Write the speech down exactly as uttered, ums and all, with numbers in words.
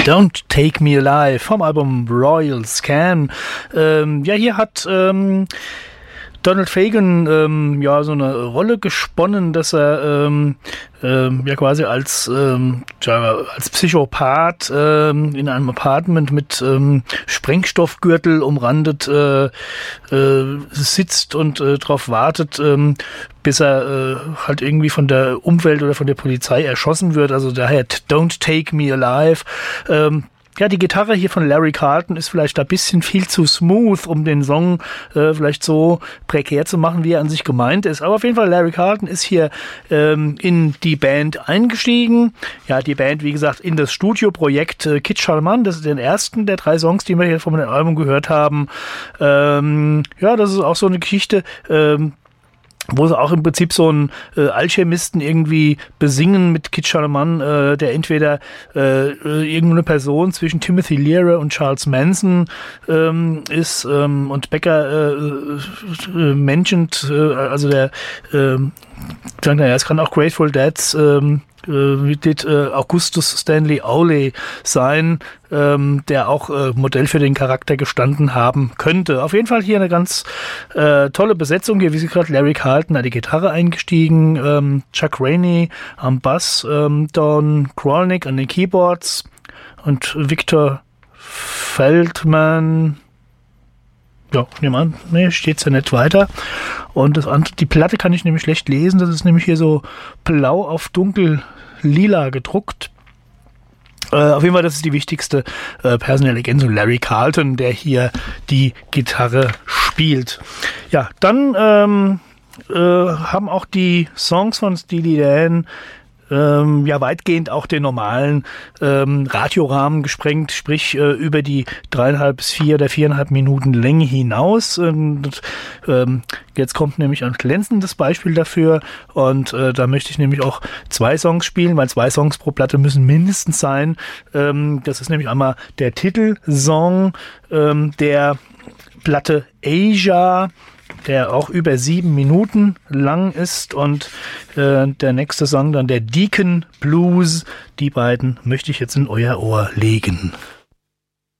Don't Take Me Alive vom Album Royal Scan. Ähm, ja, hier hat ähm, Donald Fagen ähm, ja so eine Rolle gesponnen, dass er ähm, ähm, ja quasi als ähm, ja, als Psychopath ähm, in einem Apartment mit ähm, Sprengstoffgürtel umrandet äh, äh, sitzt und äh, darauf wartet, ähm, bis er äh, halt irgendwie von der Umwelt oder von der Polizei erschossen wird. Also daher Don't Take Me Alive. Ähm, Ja, die Gitarre hier von Larry Carlton ist vielleicht ein bisschen viel zu smooth, um den Song äh, vielleicht so prekär zu machen, wie er an sich gemeint ist. Aber auf jeden Fall, Larry Carlton ist hier ähm, in die Band eingestiegen. Ja, die Band, wie gesagt, in das Studioprojekt äh, Kid Charlemagne. Das ist den ersten der drei Songs, die wir hier von dem Album gehört haben. Ähm, ja, das ist auch so eine Geschichte, ähm, wo sie auch im Prinzip so einen äh, Alchemisten irgendwie besingen mit Kid Charlemagne, äh, der entweder äh, irgendeine Person zwischen Timothy Leary und Charles Manson ähm, ist ähm, und Becker äh, äh, menschend, äh, also der äh, naja, es kann auch Grateful Deads ähm, wird äh, Augustus Stanley Awley sein, ähm, der auch äh, Modell für den Charakter gestanden haben könnte. Auf jeden Fall hier eine ganz äh, tolle Besetzung. Hier, wie sie gerade, Larry Carlton an die Gitarre eingestiegen, ähm, Chuck Rainey am Bass, ähm, Don Krolnick an den Keyboards und Victor Feldman. Ja, niemand, nee, steht's ja nicht weiter. Und das andere, die Platte kann ich nämlich schlecht lesen. Das ist nämlich hier so blau auf dunkel lila gedruckt. Äh, auf jeden Fall, das ist die wichtigste äh, personelle Ergänzung. Larry Carlton, der hier die Gitarre spielt. Ja, dann ähm, äh, haben auch die Songs von Steely Dan Ähm, ja weitgehend auch den normalen ähm, Radiorahmen gesprengt, sprich äh, über die dreieinhalb bis vier oder viereinhalb Minuten Länge hinaus. Und, ähm, jetzt kommt nämlich ein glänzendes Beispiel dafür und äh, da möchte ich nämlich auch zwei Songs spielen, weil zwei Songs pro Platte müssen mindestens sein. Ähm, das ist nämlich einmal der Titelsong ähm, der Platte Asia, der auch über sieben Minuten lang ist, und äh, der nächste Song dann der Deacon Blues. Die beiden möchte ich jetzt in euer Ohr legen.